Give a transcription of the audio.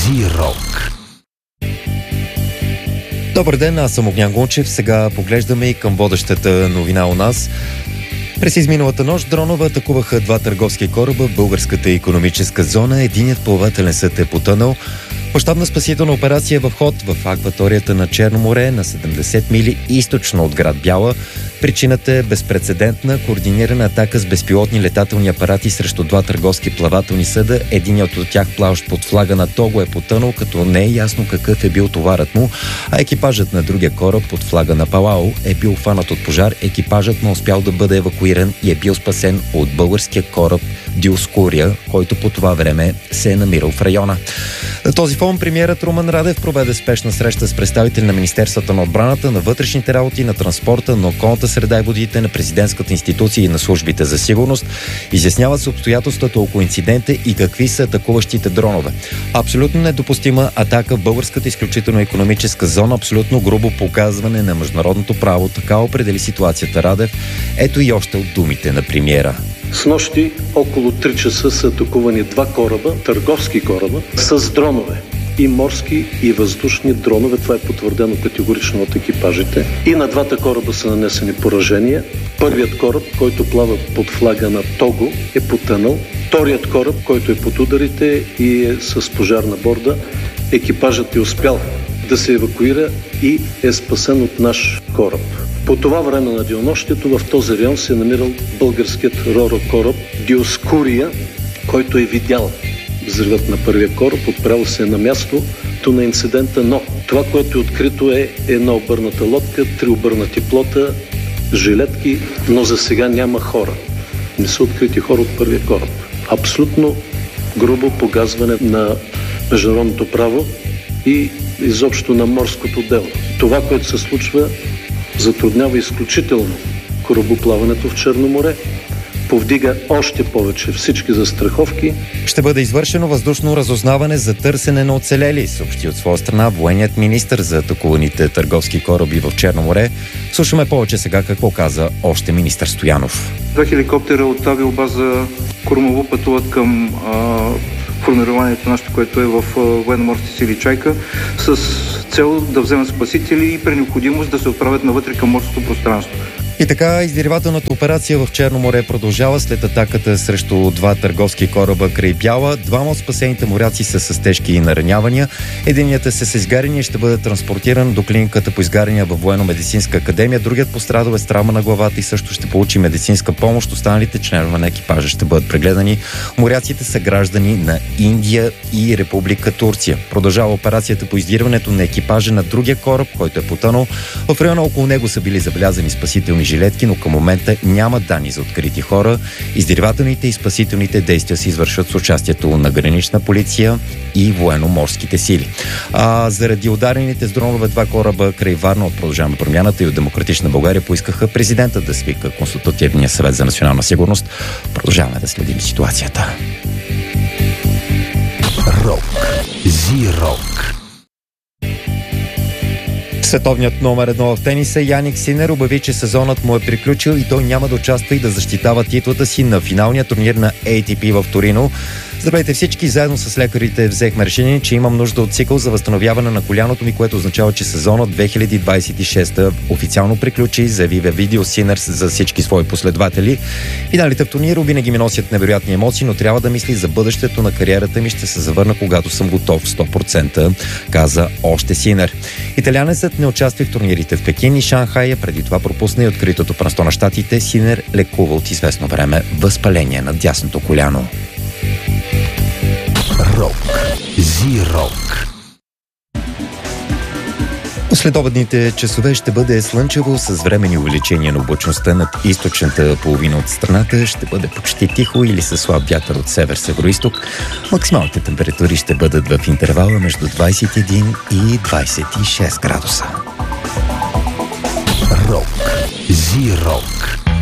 Зирок. Добър ден, аз съм Огнян Гунчев. Сега поглеждаме и към водещата новина у нас. През изминалата нощ дронове атакуваха два търговски кораба в българската икономическа зона. Единият плавателен съд е потънал. Мащабна спасителна операция в ход в акваторията на Черно море на 70 мили източно от град Бяла. Причината е безпрецедентна координирана атака с безпилотни летателни апарати срещу два търговски плавателни съда. Единият от тях, плаващ под флага на Того, е потънал, като не е ясно какъв е бил товарът му, а екипажът на другия кораб под флага на Палао е бил хванат от пожар. Екипажът му успял да бъде евакуиран и е бил спасен от българския кораб Диоскурия, който по това време се е намирал в района. На този фон премиерът Румен Радев проведе спешна среща с представители на Министерствата на отбраната, на вътрешните работи, на транспорта, на околната среда и водите, на президентската институция и на службите за сигурност. Изясняват се обстоятелствата около инцидента и какви са атакуващите дронове. Абсолютно недопустима атака в българската изключително икономическа зона, абсолютно грубо показване на международното право. Така определи ситуацията Радев. Ето и още от думите на премиера. Снощи около 3 часа са атакувани два кораба, търговски кораба, с дронове. И морски, и въздушни дронове. Това е потвърдено категорично от екипажите. И на двата кораба са нанесени поражения. Първият кораб, който плава под флага на Того, е потънал. Вторият кораб, който е под ударите и е с пожар на борда, екипажът е успял да се евакуира и е спасен от наш кораб. По това време на денонощието в този район се е намирал българският роро кораб Диоскурия, който е видял взривът на първия кораб, отправил се на мястото на инцидента, но това, което е открито, е една обърната лодка, 3 обърнати плота, жилетки, но за сега няма хора. Не са открити хора от първия кораб. Абсолютно грубо погазване на международното право и изобщо на морското дело. Това, което се случва, затруднява изключително корабоплаването в Черно море, повдига още повече всички застраховки. Ще бъде извършено въздушно разузнаване за търсене на оцелели, съобщи от своя страна военният министър за атакуваните търговски кораби в Черно море. Слушаме повече сега какво каза още министър Стоянов. Два хеликоптера от авиобаза Крумово пътуват към формированието нашето, което е в военноморските сили Чайка, с цел да вземат спасители и при необходимост да се отправят навътре към морското пространство. И така, издирвателната операция в Черно море продължава след атаката срещу два търговски кораба край Бяла. Двама от спасените моряци са с тежки наранявания. Единият е с изгаряния и ще бъде транспортиран до клиниката по изгаряния във Военно-медицинска академия. Другият пострадал е с травма на главата и също ще получи медицинска помощ. Останалите членове на екипажа ще бъдат прегледани. Моряците са граждани на Индия и Република Турция. Продължава операцията по издирването на екипажа на другия кораб, който е потънал. В района около него са били забелязани спасителни жилетки, но към момента няма данни за открити хора. Издирвателните и спасителните действия се извършват с участието на гранична полиция и военно-морските сили. Заради ударените с дронове два кораба край Варна от Продължаваме промяната и от Демократична България поискаха президента да свика Консултативния съвет за национална сигурност. Продължаваме да следим ситуацията. Рок. Зирок. Световният номер 1 в тениса Яник Синер обяви, че сезонът му е приключил и той няма да участва и да защитава титлата си на финалния турнир на ATP в Торино. Здравейте всички, заедно с лекарите взехме решение, че имам нужда от цикъл за възстановяване на коляното ми, което означава, че сезонът 2026 официално приключи, заяви видео Синер за всички свои последователи. Финалите в турнира винаги ми носят невероятни емоции, но трябва да мисли за бъдещето на кариерата ми, ще се завърна, когато съм готов 100%, каза още Синер. Италианецът не участва в турнирите в Пекин и Шанхай, а преди това пропусна и откритото първенство на щатите. Синер лекува от известно време възпаление на дясното коляно. Рок. Зирок. Следобедните часове ще бъде слънчево с временни увеличения на облачността над източната половина от страната. Ще бъде почти тихо или със слаб вятър от север-североизток. Максималните температури ще бъдат в интервала между 21 и 26 градуса. Рок. Зирок.